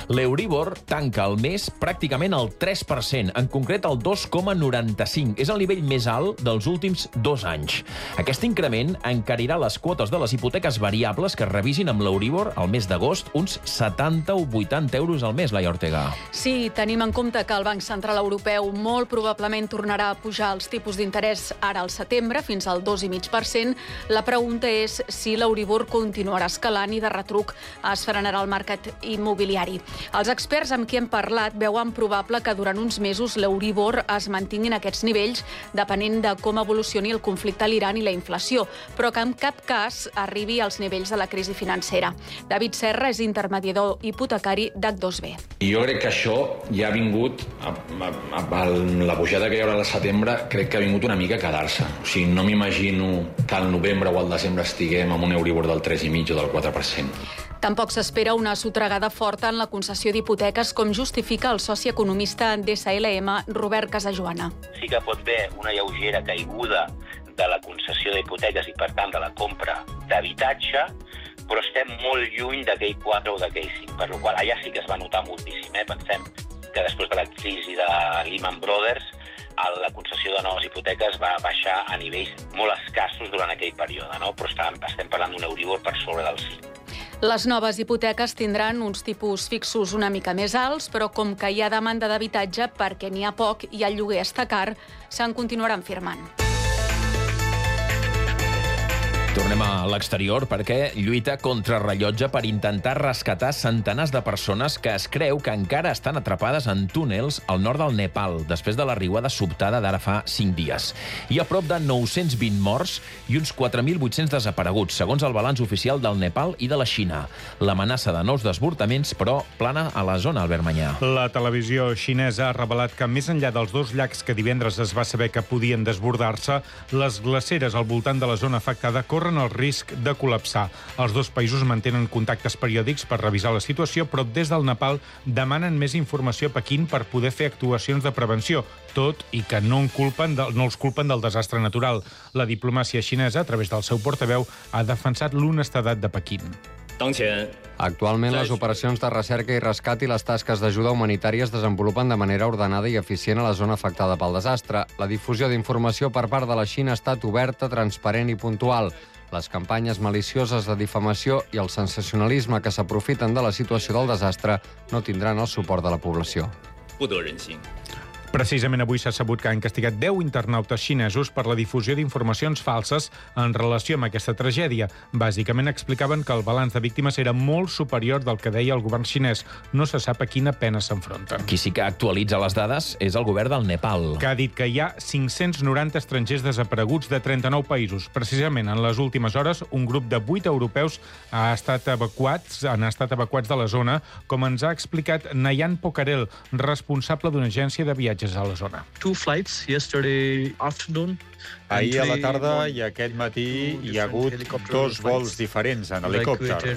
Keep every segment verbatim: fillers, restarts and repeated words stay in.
L'Euribor tanca el mes pràcticament al tres per cent, en concret el dos coma noranta-cinc. És el nivell més alt dels últims dos anys. Aquest increment encarirà les quotes de les hipoteques variables que es revisin amb l'Euribor al mes d'agost uns setanta o vuitanta euros al mes, Laia Ortega. Sí, tenim en compte que el Banc Central Europeu molt probablement tornarà a pujar els tipus d'interès ara al setembre fins al dos coma cinc per cent. La pregunta és si l'Euribor continuarà escalant i de retruc es frenarà el mercat immobiliari. Els experts amb qui hem parlat veuen probable que durant uns mesos l'Euribor es mantinguin aquests nivells depenent de com evolucioni el conflicte a l'Iran i la inflació, però que en cap cas arribi als nivells de la crisi financera. David Serra és intermediador hipotecari d'H dos B. I jo crec que això ja ha vingut, a, a, a, la pujada que hi haurà al setembre, crec que ha vingut una mica a quedar-se. O sigui, no m'imagino que al novembre o al desembre estiguem amb un Euribor del tres coma cinc o del quatre per cent. Tampoc s'espera una sotregada forta en la concessió d'hipoteques, com justifica el soci economista d'S L M, Robert Casajoana. Sí que pot haver una lleugera caiguda de la concessió d'hipoteques i, per tant, de la compra d'habitatge, però estem molt lluny d'aquell quatre o d'aquell cinc, per la qual allà sí que es va notar moltíssim. Eh? Pensem que després de la crisi de Lehman Brothers, la concessió de noves hipoteques va baixar a nivells molt escassos durant aquell període, no? Però estem, estem parlant d'un Euribor per sobre del cinc. Les noves hipoteques tindran uns tipus fixos una mica més alts, però com que hi ha demanda d'habitatge perquè n'hi ha poc i el lloguer està car, se'n continuaran firmant. Tornem a l'exterior perquè lluita contra rellotge per intentar rescatar centenars de persones que es creu que encara estan atrapades en túnels al nord del Nepal, després de la riuada sobtada d'ara fa cinc dies. Hi ha prop de nou-cents vint morts i uns quatre mil vuit-cents desapareguts, segons el balanç oficial del Nepal i de la Xina. L'amenaça de nous desbordaments, però, plana a la zona, Albert Manyà. La televisió xinesa ha revelat que, més enllà dels dos llacs que divendres es va saber que podien desbordar-se, les glaceres al voltant de la zona afectada corren el risc de col·lapsar. Els dos països mantenen contactes periòdics per revisar la situació, però des del Nepal demanen més informació a Pequín per poder fer actuacions de prevenció, tot i que no, en culpen de, no els culpen del desastre natural. La diplomàcia xinesa, a través del seu portaveu, ha defensat l'honestedat de Pequín. Actualment, les operacions de recerca i rescat i les tasques d'ajuda humanitària es desenvolupen de manera ordenada i eficient a la zona afectada pel desastre. La difusió d'informació per part de la Xina ha estat oberta, transparent i puntual. Les campanyes malicioses de difamació i el sensacionalisme que s'aprofiten de la situació del desastre no tindran el suport de la població. Precisament avui s'ha sabut que han castigat deu internautes xinesos per la difusió d'informacions falses en relació amb aquesta tragèdia. Bàsicament explicaven que el balanç de víctimes era molt superior del que deia el govern xinès. No se sap a quina pena s'enfronten. Qui sí que actualitza les dades és el govern del Nepal, que ha dit que hi ha cinc-cents noranta estrangers desapareguts de trenta-nou països. Precisament en les últimes hores, un grup de vuit europeus ha estat evacuats, han estat evacuats de la zona, com ens ha explicat Nayan Pocarel, responsable d'una agència de viatges a la zona. Two flights yesterday afternoon. Ahir a la tarda i aquest matí hi ha hagut dos vols diferents en helicòpter.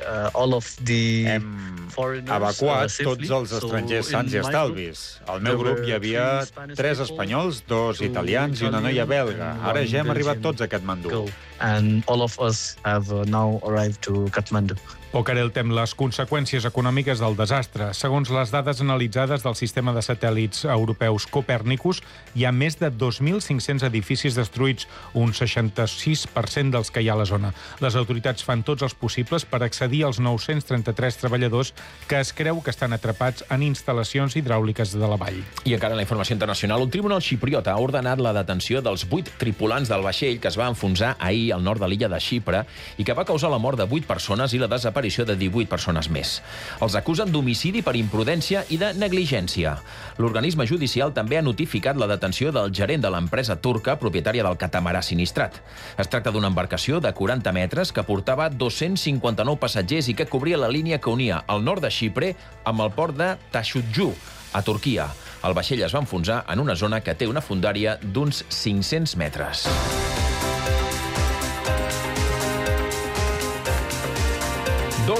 Hem evacuat tots els estrangers sants i estalvis. Al meu grup hi havia tres espanyols, dos italians i una noia belga. Ara ja hem arribat tots a Katmandú. And all of us have now arrived to Kathmandu. Pocarel tem les conseqüències econòmiques del desastre. Segons les dades analitzades del sistema de satèl·lits europeus Copernicus, hi ha més de dos mil cinc-cents edificis destruïts, un seixanta-sis per cent dels que hi ha a la zona. Les autoritats fan tots els possibles per accedir als nou-cents trenta-tres treballadors que es creu que estan atrapats en instal·lacions hidràuliques de la vall. I encara en la informació internacional, un tribunal xipriota ha ordenat la detenció dels vuit tripulants del vaixell que es va enfonsar ahir al nord de l'illa de Xipre i que va causar la mort de vuit persones i la desaparició de divuit persones més. Els acusen d'homicidi per imprudència i de negligència. L'organisme judicial també ha notificat la detenció del gerent de l'empresa turca propietària del catamarà sinistrat. Es tracta d'una embarcació de quaranta metres que portava dos-cents cinquanta-nou passatgers i que cobria la línia que unia el nord de Xipre amb el port de Taşucu, a Turquia. El vaixell es va enfonsar en una zona que té una fondària d'uns cinc-cents metres. Dos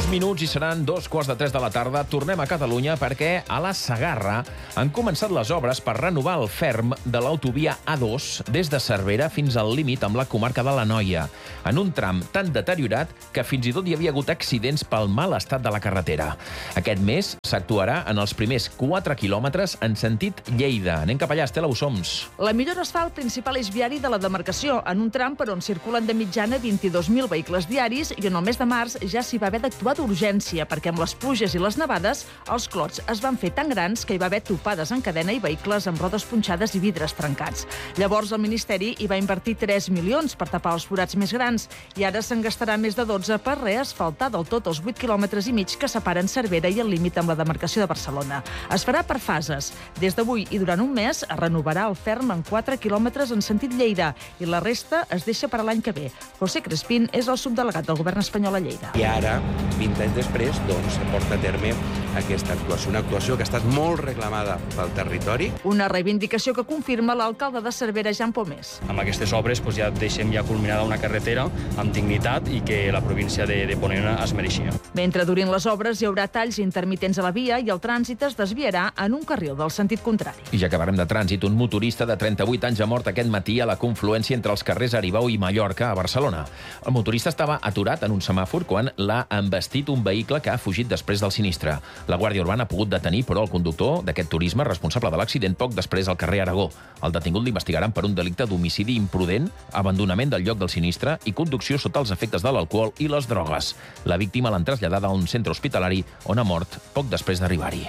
Dos minuts i seran dos quarts de tres de la tarda. Tornem a Catalunya perquè a la Segarra han començat les obres per renovar el ferm de l'autovia A dos des de Cervera fins al límit amb la comarca de l'Anoia, en un tram tan deteriorat que fins i tot hi havia hagut accidents pel mal estat de la carretera. Aquest mes s'actuarà en els primers quatre quilòmetres en sentit Lleida. Anem cap allà, Estela Ussoms. La millora es fa al principal eix viari de la demarcació, en un tram per on circulen de mitjana vint-i-dos mil vehicles diaris i on el mes de març ja s'hi va haver d'actuar d'urgència, perquè amb les pluges i les nevades els clots es van fer tan grans que hi va haver topades en cadena i vehicles amb rodes punxades i vidres trencats. Llavors el Ministeri hi va invertir tres milions per tapar els forats més grans i ara se'n gastarà més de dotze per reasfaltar del tot els vuit quilòmetres i mig que separen Cervera i el límit amb la demarcació de Barcelona. Es farà per fases. Des d'avui i durant un mes es renovarà el ferm en quatre quilòmetres en sentit Lleida i la resta es deixa per a l'any que ve. José Crespín és el subdelegat del govern espanyol a Lleida. I ara, vint anys després, doncs, se porta a terme aquesta actuació. Una actuació que ha estat molt reclamada pel territori. Una reivindicació que confirma l'alcalde de Cervera, Jan Pomés. Amb aquestes obres doncs, ja deixem ja culminada una carretera amb dignitat i que la província de, de Ponent es mereixia. Mentre durin les obres, hi haurà talls intermitents a la via i el trànsit es desviarà en un carril del sentit contrari. I ja que parlem de trànsit, un motorista de trenta-vuit anys ha mort aquest matí a la confluència entre els carrers Aribau i Mallorca, a Barcelona. El motorista estava aturat en un semàfor quan l'ha embestit un vehicle que ha fugit després del sinistre. La Guàrdia Urbana ha pogut detenir, però, el conductor d'aquest turisme responsable de l'accident poc després al carrer Aragó. El detingut l'investigaran per un delicte d'homicidi imprudent, abandonament del lloc del sinistre i conducció sota els efectes de l'alcohol i les drogues. La víctima l'han traslladada a un centre hospitalari on ha mort poc després d'arribar-hi.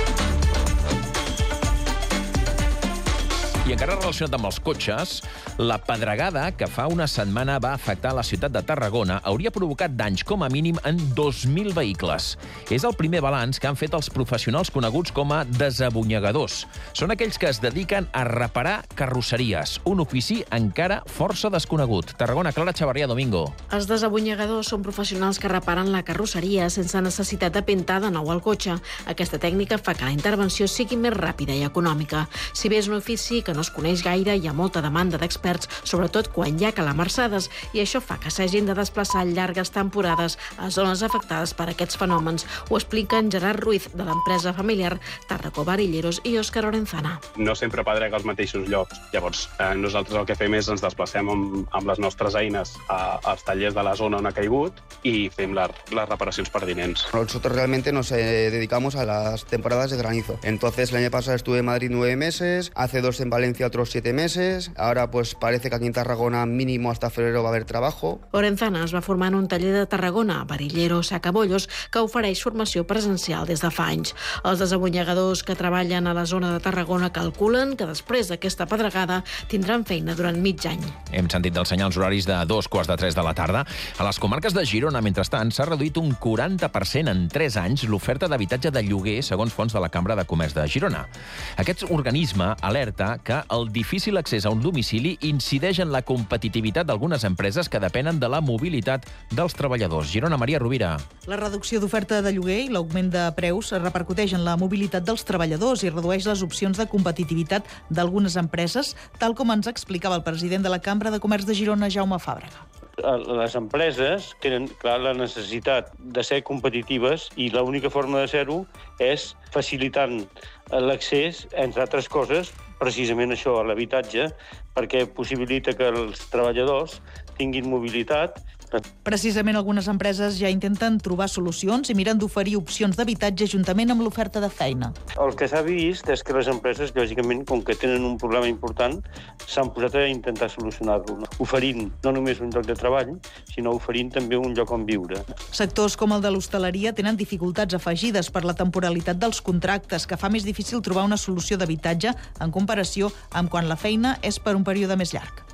I encara relacionat amb els cotxes, la pedregada que fa una setmana va afectar la ciutat de Tarragona hauria provocat danys com a mínim en dos mil vehicles. És el primer balanç que han fet els professionals coneguts com a desabonyegadors. Són aquells que es dediquen a reparar carrosseries, un ofici encara força desconegut. Tarragona, Clara Chavarría, Domingo. Els desabonyegadors són professionals que reparen la carrosseria sense necessitat de pintar de nou el cotxe. Aquesta tècnica fa que la intervenció sigui més ràpida i econòmica. Si bé és un ofici que no es coneix gaire, hi ha molta demanda d'experts, sobretot quan hi ha calamarsades, i això fa que s'hagin de desplaçar llargues temporades a zones afectades per aquests fenòmens. Ho expliquen Gerard Ruiz, de l'empresa familiar Tarracó Varilleros, i Òscar Orenzana. No sempre pedrega als mateixos llocs. Llavors, eh, nosaltres el que fem és ens desplacem amb, amb les nostres eines a, als tallers de la zona on ha caigut i fem la, les reparacions pertinents. Nosotros realmente nos eh, dedicamos a las temporadas de granizo. Entonces, el año pasado estuve en Madrid nueve meses, hace dos en Valencia otros siete meses. Ahora pues parece que aquí en Tarragona mínimo hasta febrero va a haber trabajo. Orenzana es va formar en un taller de Tarragona, Varilleros, Sacabollos, que ofereix formació presencial des de fa anys. Els desabonyegadors que treballen a la zona de Tarragona calculen que després d'aquesta pedregada tindran feina durant mig any. Hem sentit dels senyals horaris de dos quarts de tres de la tarda. A les comarques de Girona, mentrestant, s'ha reduït un quaranta per cent en tres anys l'oferta d'habitatge de lloguer, segons fons de la Cambra de Comerç de Girona. Aquest organisme alerta que el difícil accés a un domicili incideix en la competitivitat d'algunes empreses que depenen de la mobilitat dels treballadors. Girona, Maria Rovira. La reducció d'oferta de lloguer i l'augment de preus repercuteix en la mobilitat dels treballadors i redueix les opcions de competitivitat d'algunes empreses, tal com ens explicava el president de la Cambra de Comerç de Girona, Jaume Fàbrega. Les empreses tenen, clar, la necessitat de ser competitives i l'única forma de ser-ho és facilitant l'accés, entre altres coses, precisament això, a l'habitatge, perquè possibilita que els treballadors tinguin mobilitat. Precisament algunes empreses ja intenten trobar solucions i miren d'oferir opcions d'habitatge juntament amb l'oferta de feina. El que s'ha vist és que les empreses, lògicament, com que tenen un problema important, s'han posat a intentar solucionar-lo, no? Oferint no només un lloc de treball, sinó oferint també un lloc on viure. Sectors com el de l'hostaleria tenen dificultats afegides per la temporalitat dels contractes, que fa més difícil trobar una solució d'habitatge en comparació amb quan la feina és per un període més llarg.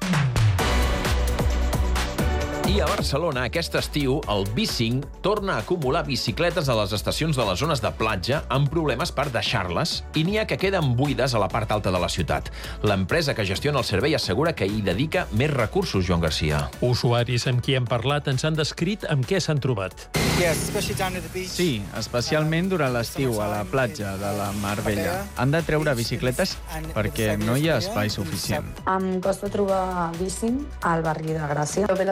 I a Barcelona, aquest estiu, el B cinc torna a acumular bicicletes a les estacions de les zones de platja amb problemes per deixar-les i n'hi ha que queden buides a la part alta de la ciutat. L'empresa que gestiona el servei assegura que hi dedica més recursos, Joan Garcia. Usuaris amb qui hem parlat ens han descrit amb què s'han trobat. Sí, especialment durant l'estiu a la platja de la Mar Vella. Han de treure bicicletes perquè no hi ha espai suficient. Em costa trobar bici al barri de Gràcia. Jo ve les estacions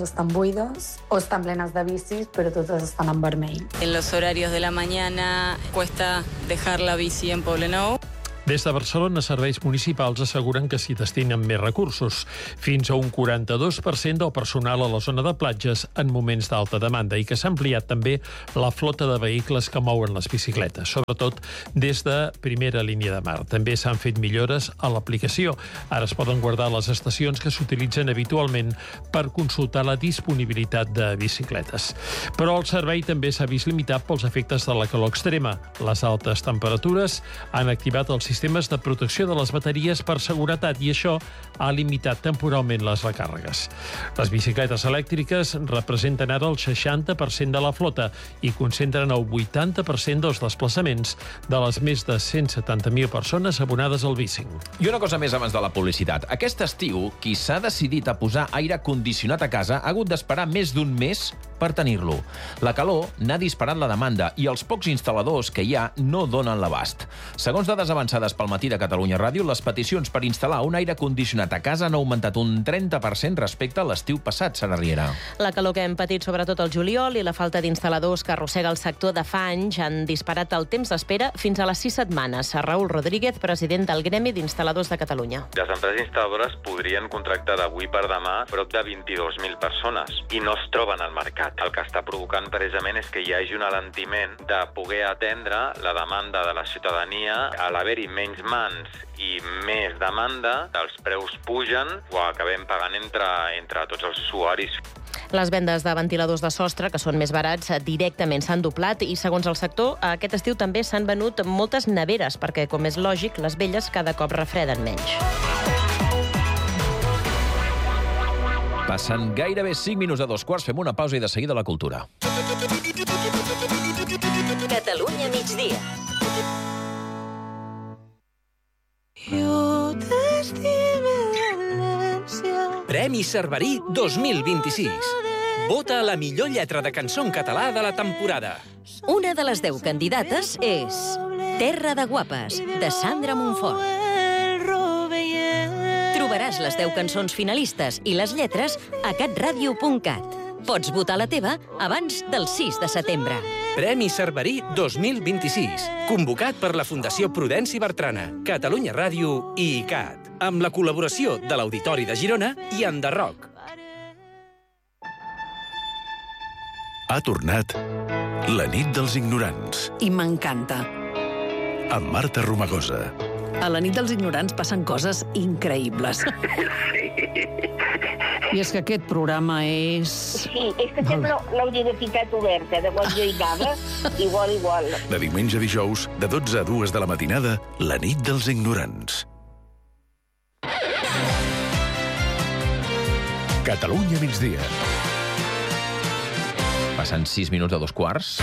estan buides o estan plenes de bicis, però totes estan en vermell. En los horarios de la mañana cuesta dejar la bici en Poblenou. Des de Barcelona, serveis municipals asseguren que s'hi destinen més recursos, fins a un quaranta-dos per cent del personal a la zona de platges en moments d'alta demanda i que s'ha ampliat també la flota de vehicles que mouen les bicicletes, sobretot des de primera línia de mar. També s'han fet millores a l'aplicació. Ara es poden guardar les estacions que s'utilitzen habitualment per consultar la disponibilitat de bicicletes. Però el servei també s'ha vist limitat pels efectes de la calor extrema. Les altes temperatures han activat el sistema sistemes de protecció de les bateries per seguretat i això ha limitat temporalment les recàrregues. Les bicicletes elèctriques representen ara el seixanta per cent de la flota i concentren el vuitanta per cent dels desplaçaments de les més de cent setanta mil persones abonades al bicing. I una cosa més abans de la publicitat. Aquest estiu, qui s'ha decidit a posar aire condicionat a casa ha hagut d'esperar més d'un mes per tenir-lo. La calor n'ha disparat la demanda i els pocs instal·ladors que hi ha no donen l'abast. Segons dades avançades pel Matí de Catalunya Ràdio, les peticions per instal·lar un aire condicionat a casa han augmentat un trenta per cent respecte a l'estiu passat, Sara Riera. La calor que hem patit sobretot al juliol i la falta d'instal·ladors que arrossega el sector de fa anys han disparat el temps d'espera fins a les sis setmanes. Raül Rodríguez, president del Gremi d'Instal·ladors de Catalunya. Les empreses instal·ladores podrien contractar d'avui per demà prop de vint-i-dos mil persones i no es troben al mercat. El que està provocant precisament és que hi hagi un alentiment de poder atendre la demanda de la ciutadania. A l'haver-hi menys mans i més demanda, els preus pugen o acabem pagant entre, entre tots els usuaris. Les vendes de ventiladors de sostre, que són més barats, directament s'han doblat i, segons el sector, aquest estiu també s'han venut moltes neveres, perquè, com és lògic, les velles cada cop refreden menys. Passen gairebé cinc minuts a dos quarts, fem una pausa i de seguida la cultura. Catalunya migdia. Premi Cerverí dos mil vint-i-sis. Vota la millor lletra de cançó en català de la temporada. Una de les deu candidates és Terra de Guapes, de Sandra Montfort. Trobaràs les deu cançons finalistes i les lletres a catradio punt cat. Pots votar la teva abans del sis de setembre. Premi Cerverí dos mil vint-i-sis. Convocat per la Fundació Prudenci Bertrana, Catalunya Ràdio i I C A T. Amb la col·laboració de l'Auditori de Girona i Enderroc. Ha tornat la nit dels ignorants. I m'encanta. Amb Marta Romagosa. A la nit dels ignorants passen coses increïbles. I és que aquest programa és... Sí, és que sembla la universitat oberta, de quan jo hi anava, igual, igual. De diumenge a dijous, de dotze a dues de la matinada, la nit dels ignorants. Catalunya migdia. Passen sis minuts a dos quarts.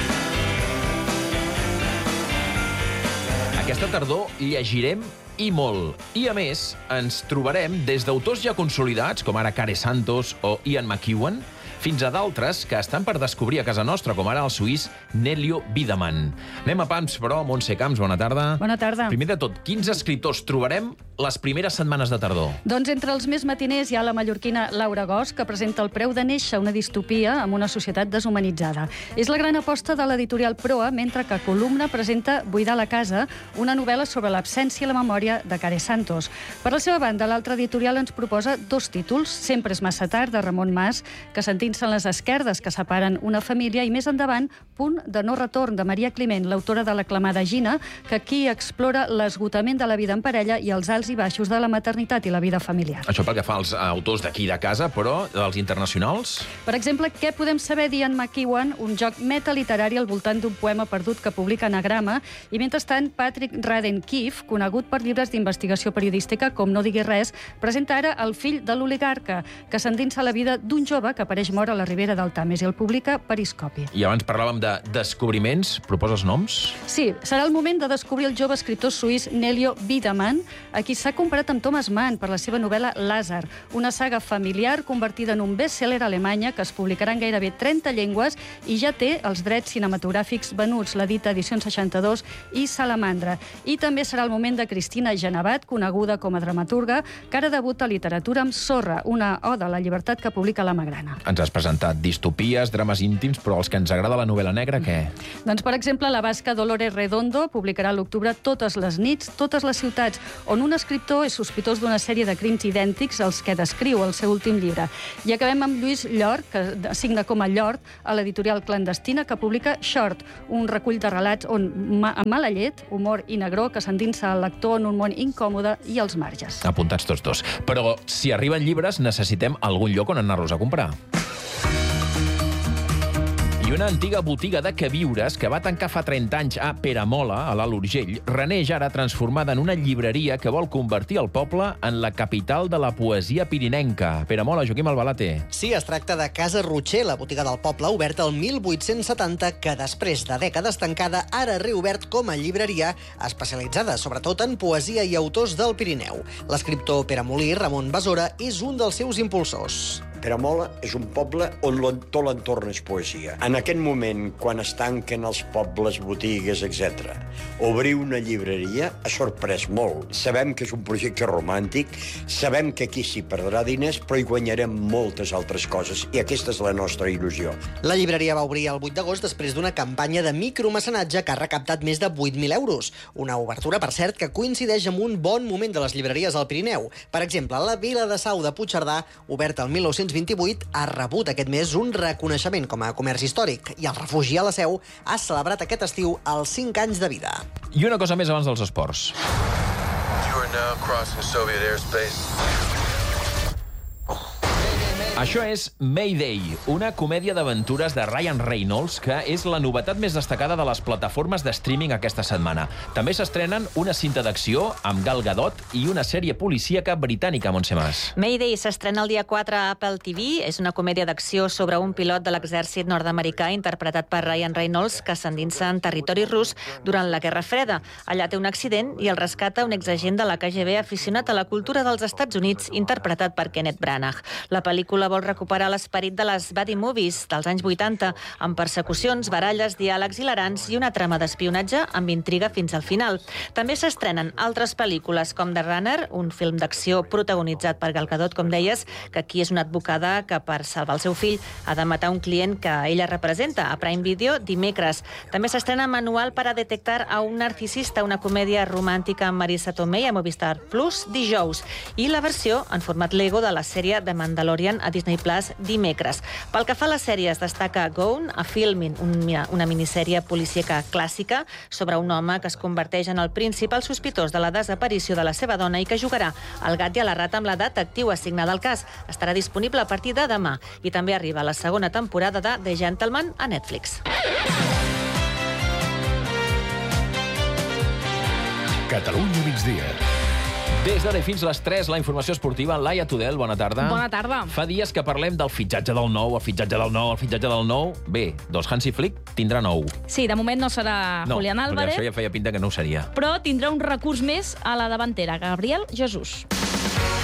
Aquesta tardor llegirem i molt. I, a més, ens trobarem des d'autors ja consolidats, com ara Care Santos o Ian McEwan, fins a d'altres que estan per descobrir a casa nostra, com ara el suís Nelio Biederman. Anem a pams, però. Montse Camps, bona tarda. Bona tarda. Primer de tot, quins escriptors trobarem les primeres setmanes de tardor? Doncs entre els més matiners hi ha la mallorquina Laura Gosch, que presenta El preu de néixer, una distopia amb una societat deshumanitzada. És la gran aposta de l'editorial Proa, mentre que Columna presenta Buidar la casa, una novel·la sobre l'absència i la memòria de Care Santos. Per la seva banda, l'altra editorial ens proposa dos títols, Sempre és massa tard, de Ramon Mas, que sentint-se en les esquerdes que separen una família, i més endavant, Punt de no retorn, de Maria Climent, l'autora de l'aclamada Gina, que aquí explora l'esgotament de la vida en parella i els alts i baixos de la maternitat i la vida familiar. Això pel que fa als autors d'aquí de casa, però dels internacionals? Per exemple, què podem saber d'Ian McEwan, un joc metaliterari al voltant d'un poema perdut que publica Anagrama, i mentrestant Patrick Radden Keefe, conegut per llibres d'investigació periodística com No diguis res, presenta ara El fill de l'oligarca, que s'endinsa la vida d'un jove que apareix mort vora la ribera del Tames i el publica Periscopi. I abans parlàvem de descobriments. Proposes noms? Sí, serà el moment de descobrir el jove escriptor suís Nelio Biederman, a qui s'ha comparat amb Thomas Mann per la seva novel·la Lázar, una saga familiar convertida en un best-seller a Alemanya que es publicarà en gairebé trenta llengües i ja té els drets cinematogràfics venuts, l'edita Edicions seixanta-dos i Salamandra. I també serà el moment de Cristina Genevat, coneguda com a dramaturga, que ara debuta a literatura amb Sorra, una oda a la llibertat que publica la Magrana. Ens has presentat distopies, drames íntims, però els que ens agrada la novel·la negra, què? Doncs, per exemple, la basca Dolores Redondo publicarà a l'octubre Totes les nits, totes les ciutats, on un escriptor és sospitós d'una sèrie de crims idèntics als que descriu el seu últim llibre. I acabem amb Lluís Llort, que signa com a Llort a l'editorial clandestina, que publica Short, un recull de relats on, amb mala llet, humor i negró, que s'endinsa el lector en un món incòmode i als marges. Apuntats tots dos. Però si arriben llibres, necessitem algun lloc on anar-los a comprar. I una antiga botiga de queviures que va tancar fa trenta anys a Peramola, a l'Alt Urgell, reneix ara transformada en una llibreria que vol convertir el poble en la capital de la poesia pirinenca. Peramola, Joaquim Albalate. Sí, es tracta de Casa Rotxer, la botiga del poble oberta el mil vuit-cents setanta, que després de dècades tancada ara ha reobert com a llibreria especialitzada, sobretot en poesia i autors del Pirineu. L'escriptor peramolí, Ramon Besora, és un dels seus impulsors. Peramola és un poble on tot l'entorn és poesia. En aquest moment, quan es tanquen els pobles, botigues, etcètera, obrir una llibreria ha sorprès molt. Sabem que és un projecte romàntic, sabem que aquí s'hi perdrà diners, però hi guanyarem moltes altres coses, i aquesta és la nostra il·lusió. La llibreria va obrir el vuit d'agost després d'una campanya de micromecenatge que ha recaptat més de vuit mil euros. Una obertura, per cert, que coincideix amb un bon moment de les llibreries al Pirineu. Per exemple, la Vila de Sau de Puigcerdà, oberta el mil nou-cents vint-i-vuit, ha rebut aquest mes un reconeixement com a comerç històric i el Refugi a la Seu ha celebrat aquest estiu els cinc anys de vida. I una cosa més abans dels esports. You are now crossing Soviet airspace. Això és Mayday, una comèdia d'aventures de Ryan Reynolds que és la novetat més destacada de les plataformes de streaming aquesta setmana. També s'estrenen una cinta d'acció amb Gal Gadot i una sèrie policíaca britànica, Montse Mas. Mayday s'estrena el dia quatre a Apple T V. És una comèdia d'acció sobre un pilot de l'exèrcit nord-americà interpretat per Ryan Reynolds que s'endinsa en territori rus durant la Guerra Freda. Allà té un accident i el rescata un exagent de la K G B aficionat a la cultura dels Estats Units interpretat per Kenneth Branagh. La pel·lícula vol recuperar l'esperit de les buddy movies dels anys vuitanta, amb persecucions, baralles, diàlegs hilarants i una trama d'espionatge amb intriga fins al final. També s'estrenen altres pel·lícules com The Runner, un film d'acció protagonitzat per Gal Gadot, com deies, que aquí és una advocada que per salvar el seu fill ha de matar un client que ella representa, a Prime Video dimecres. També s'estrena Manual para detectar a un narcisista, una comèdia romàntica amb Marisa Tomei a Movistar Plus dijous, i la versió en format Lego de la sèrie The Mandalorian a Disney Plus dimecres. Pel que fa a les sèries, destaca Gone, a Filmin, una minissèrie policíaca clàssica sobre un home que es converteix en el principal sospitós de la desaparició de la seva dona i que jugarà al gat i a la rata amb la detectiu assignada al cas. Estarà disponible a partir de demà. I també arriba la segona temporada de The Gentleman a Netflix. Catalunya migdia. Des d'ara fins a les tres, la informació esportiva. Laia Tudel, bona tarda. Bona tarda. Fa dies que parlem del fitxatge del nou, el fitxatge del nou, el fitxatge del nou. Bé, doncs Hansi Flick tindrà nou. Sí, de moment no serà no, Julián Álvarez. Això ja feia pinta que no ho seria. Però tindrà un recurs més a la davantera, Gabriel Jesús.